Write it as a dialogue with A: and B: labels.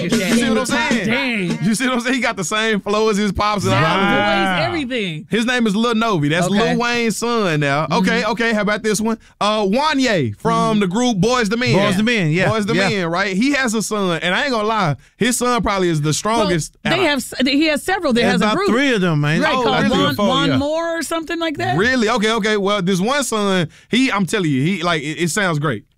A: You see what I'm saying?
B: Dang.
A: You see what I'm saying? He got the same flow as his pops and all that.
B: Voice, everything.
A: His name is Lil Novi. That's
B: Okay.
A: Lil Wayne's son now. Okay. How about this one? Wanye from the group Boys the Men.
C: Boys the Men, yeah.
A: Boys the
C: Yeah.
A: Men, right? He has a son, and I ain't gonna lie, his son probably is the strongest.
B: Well, he has several. There has
C: There's
B: a
C: about
B: group.
C: 3 of them, man.
B: Right,
A: Oh,
B: called
A: really?
B: One More or something like that.
A: Really? Okay. Well, this one son, I'm telling you, he like it sounds great.